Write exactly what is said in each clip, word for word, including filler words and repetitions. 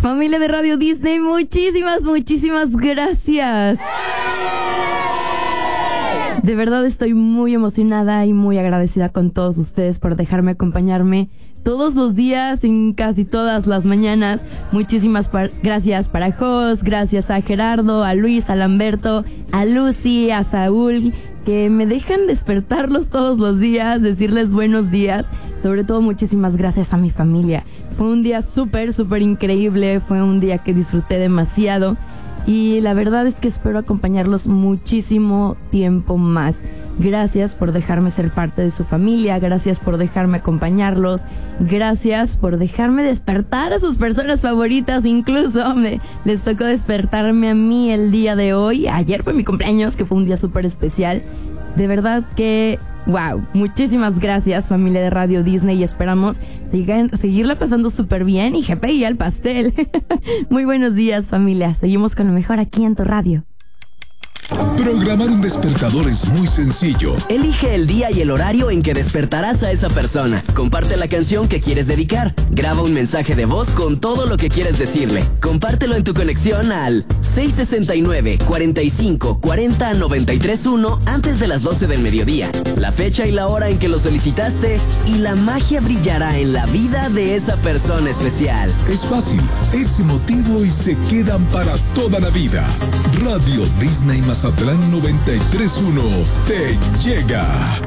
Familia de Radio Disney, muchísimas, muchísimas gracias. De verdad estoy muy emocionada y muy agradecida con todos ustedes por dejarme acompañarme todos los días, en casi todas las mañanas. Muchísimas par- gracias para Jos, gracias a Gerardo, a Luis, a Lamberto, a Lucy, a Saúl, que me dejan despertarlos todos los días, decirles buenos días. Sobre todo, muchísimas gracias a mi familia. Fue un día súper, súper increíble, fue un día que disfruté demasiado. Y la verdad es que espero acompañarlos muchísimo tiempo más. Gracias por dejarme ser parte de su familia, gracias por dejarme acompañarlos, gracias por dejarme despertar a sus personas favoritas. Incluso me, les tocó despertarme a mí el día de hoy. Ayer fue mi cumpleaños, que fue un día súper especial. De verdad que, wow, muchísimas gracias, familia de Radio Disney, y esperamos sigan, seguirla pasando súper bien y G P I al pastel. Muy buenos días, familia. Seguimos con lo mejor aquí en tu radio. Programar un despertador es muy sencillo. Elige el día y el horario en que despertarás a esa persona. Comparte la canción que quieres dedicar. Graba un mensaje de voz con todo lo que quieres decirle. Compártelo en tu conexión al seis sesenta y nueve, cuarenta y cinco, cuarenta, noventa y tres uno antes de las doce del mediodía. La fecha y la hora en que lo solicitaste y la magia brillará en la vida de esa persona especial. Es fácil, es emotivo y se quedan para toda la vida. Radio Disney Mazatlán noventa y tres punto uno te llega.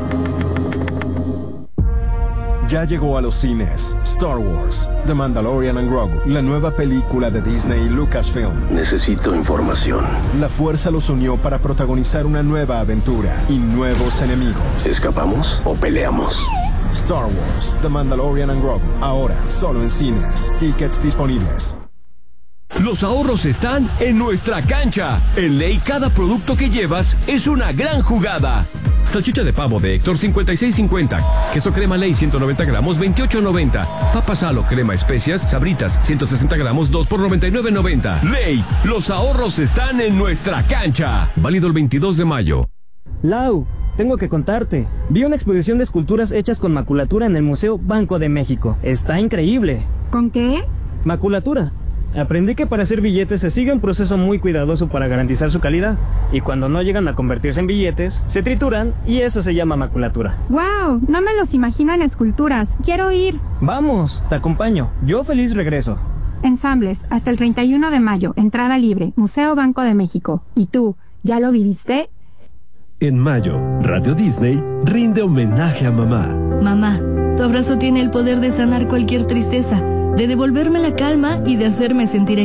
Ya llegó a los cines Star Wars, The Mandalorian and Grogu, la nueva película de Disney y Lucasfilm. Necesito información. La fuerza los unió para protagonizar una nueva aventura y nuevos enemigos. ¿Escapamos o peleamos? Star Wars, The Mandalorian and Grogu, ahora solo en cines. Tickets disponibles. Los ahorros están en nuestra cancha. En Ley, cada producto que llevas es una gran jugada. Salchicha de pavo de Héctor, cincuenta y seis cincuenta. Queso crema Ley, ciento noventa gramos, veintiocho noventa. Papa Salo, crema especias, Sabritas, ciento sesenta gramos, dos por noventa y nueve noventa. Ley, los ahorros están en nuestra cancha. Válido el veintidós de mayo. Lau, tengo que contarte. Vi una exposición de esculturas hechas con maculatura en el Museo Banco de México. Está increíble. ¿Con qué? Maculatura. Aprendí que para hacer billetes se sigue un proceso muy cuidadoso para garantizar su calidad. Y cuando no llegan a convertirse en billetes, se trituran y eso se llama maculatura. ¡Wow! No me los imagino en esculturas. ¡Quiero ir! Vamos, te acompaño. Yo feliz regreso. Ensambles, hasta el treinta y uno de mayo. Entrada libre. Museo Banco de México. ¿Y tú, ya lo viviste? En mayo, Radio Disney rinde homenaje a mamá. Mamá, tu abrazo tiene el poder de sanar cualquier tristeza, de devolverme la calma y de hacerme sentir en